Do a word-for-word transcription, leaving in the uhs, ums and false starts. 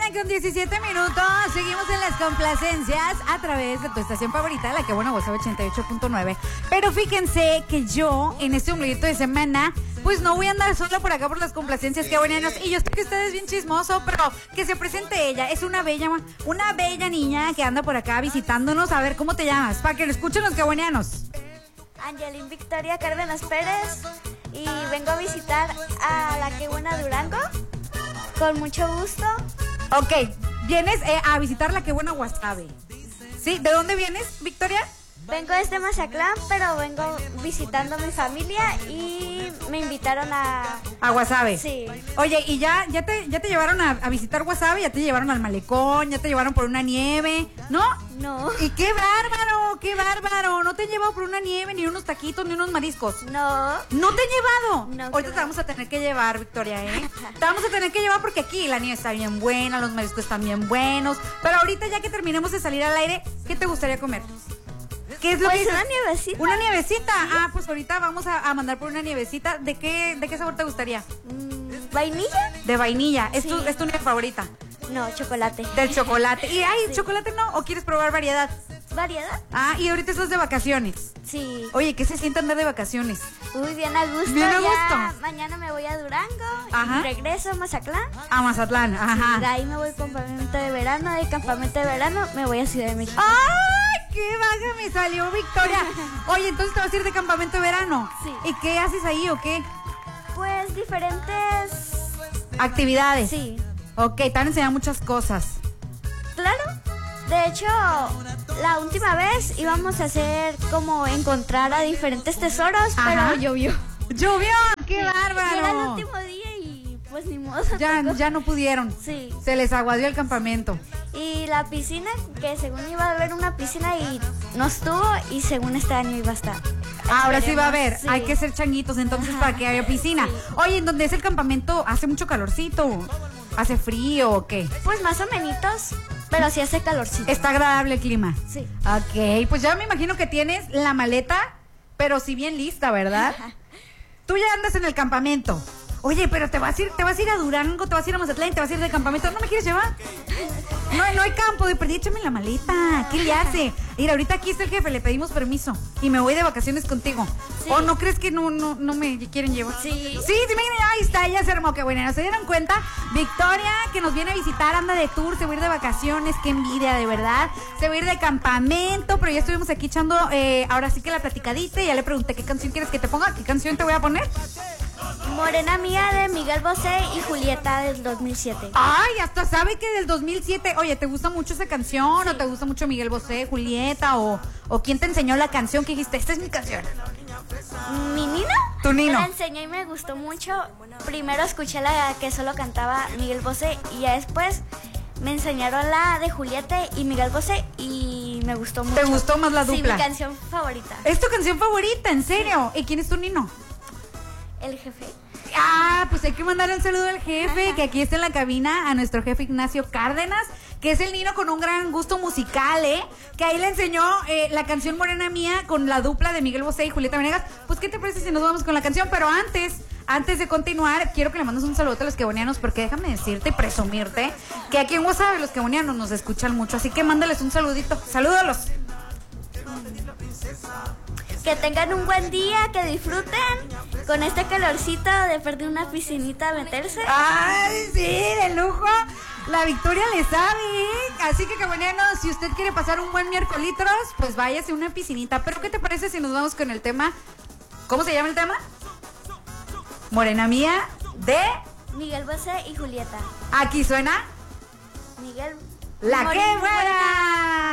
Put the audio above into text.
con diecisiete minutos. Seguimos en las complacencias a través de tu estación favorita, la que bueno, WhatsApp ochenta y ocho punto nueve. Pero fíjense que yo, en este ombliguito de semana, pues no voy a andar sola por acá por las complacencias que buenos. Y yo sé que ustedes bien chismoso, pero que se presente ella. Es una bella, una bella niña que anda por acá visitándonos. A ver, ¿cómo te llamas? Para que lo escuchen los quebuenianos. Angelín Victoria Cárdenas Pérez. Y vengo a visitar a la que buena Durango. Con mucho gusto. Ok, vienes eh, a visitar la que buena Guasave. ¿Sí? ¿De dónde vienes, Victoria? Vengo desde Mazatlán, pero vengo visitando a mi familia y me invitaron a... A Guasave. Sí. Oye, ¿y ya, ya, te, ya te llevaron a, a visitar Guasave? ¿Ya te llevaron al malecón? ¿Ya te llevaron por una nieve? ¿No? No. ¿Y qué bárbaro? ¡Qué bárbaro! ¿No te han llevado por una nieve, ni unos taquitos, ni unos mariscos? No. ¿No te han llevado? No. Ahorita te vamos a tener que llevar, Victoria, ¿eh? Te vamos a tener que llevar porque aquí la nieve está bien buena, los mariscos están bien buenos. Pero ahorita, ya que terminemos de salir al aire, ¿qué te gustaría comer? ¿Qué es lo pues que una nievecita. ¿Una nievecita? ¿Sí? Ah, pues ahorita vamos a, a mandar por una nievecita. ¿De qué, de qué sabor te gustaría? Mm, ¿Vainilla? De vainilla. ¿Es, sí. tu, ¿Es tu nieve favorita? No, chocolate. Del chocolate. ¿Y hay sí. chocolate no? ¿O quieres probar variedad? ¿Variedad? Ah, y ahorita estás de vacaciones. Sí. Oye, ¿qué se siente andar de vacaciones? Uy, bien a gusto. Bien a gusto. Ya mañana me voy a Durango. Ajá. Y regreso a Mazatlán. A Mazatlán, ajá. Y de ahí me voy a campamento de verano. De campamento de verano me voy a Ciudad de México. ¡Ay, qué vaga me salió, Victoria! Oye, entonces te vas a ir de campamento de verano. Sí. ¿Y qué haces ahí o qué? Pues diferentes... Actividades. Sí. Ok, te van a enseñar muchas cosas. Claro. De hecho, la última vez íbamos a hacer como encontrar a diferentes tesoros, Ajá. pero llovió. ¡Llovió! ¡Qué Sí. bárbaro! Y era el último día y pues ni modo. Ya, tocó. ya no pudieron. Sí. Se les aguadió el campamento. Y la piscina, que según iba a haber una piscina y no estuvo, y según este año iba a estar. Ahora sí va a haber. Sí. Hay que ser changuitos entonces Ajá. para que haya piscina. Sí. Oye, ¿en donde es el campamento hace mucho calorcito? ¿Hace frío o qué? Pues más o menos, pero sí hace calorcito. Está agradable el clima. Sí. Ok, pues ya me imagino que tienes la maleta, pero sí bien lista, ¿verdad? Tú ya andas en el campamento. Oye, pero te vas a ir, te vas a ir a Durango, te vas a ir a Mazatlán, te vas a ir de campamento. ¿No me quieres llevar? No, no hay campo, de perdí, échame la maleta. ¿Qué le hace? Mira, ahorita aquí está el jefe, le pedimos permiso y me voy de vacaciones contigo. Sí. ¿O no crees que no, no, no me quieren llevar? Sí. Sí, sí, miren, ahí está, ya se armó, qué buena. ¿Se dieron cuenta? Victoria, que nos viene a visitar, anda de tour, se va a ir de vacaciones, qué envidia, de verdad. Se va a ir de campamento, pero ya estuvimos aquí echando, eh, ahora sí que la platicadita, y ya le pregunté qué canción quieres que te ponga, qué canción te voy a poner. Morena Mía de Miguel Bosé y Julieta del dos mil siete. Ay, hasta sabe que del dos mil siete. Oye, ¿te gusta mucho esa canción? Sí. ¿O te gusta mucho Miguel Bosé, Julieta? O, ¿O quién te enseñó la canción que dijiste? Esta es mi canción. ¿Mi Nino? Tu Nino. Me la enseñó y me gustó mucho. Primero escuché la que solo cantaba Miguel Bosé y ya después me enseñaron la de Julieta y Miguel Bosé y me gustó mucho. ¿Te gustó más la dupla? Sí, mi canción favorita. ¿Es tu canción favorita? ¿En serio? ¿Y quién es tu Nino? El jefe. Ah, pues hay que mandarle un saludo al jefe, que aquí está en la cabina, a nuestro jefe Ignacio Cárdenas, que es el Nino con un gran gusto musical, ¿eh? Que ahí le enseñó eh, la canción Morena Mía con la dupla de Miguel Bosé y Julieta Venegas. Pues, ¿qué te parece si nos vamos con la canción? Pero antes, antes de continuar, quiero que le mandes un saludo a los quebonianos, porque déjame decirte y presumirte que aquí en WhatsApp los quebonianos nos escuchan mucho, así que mándales un saludito. Salúdalos. Que tengan un buen día, que disfruten con este calorcito de perder una piscinita a meterse. ¡Ay, sí, de lujo! La Victoria le sabe, ¿eh? Así que, quebonianos, si usted quiere pasar un buen miércolitros, pues váyase a una piscinita. Pero, ¿qué te parece si nos vamos con el tema? ¿Cómo se llama el tema? Morena Mía de... Miguel Bosé y Julieta. Aquí suena... Miguel... ¡La Morena que buena!